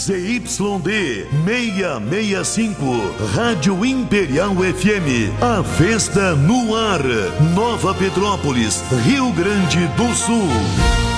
ZYD 665, Rádio Imperial FM, a festa no ar, Nova Petrópolis, Rio Grande do Sul.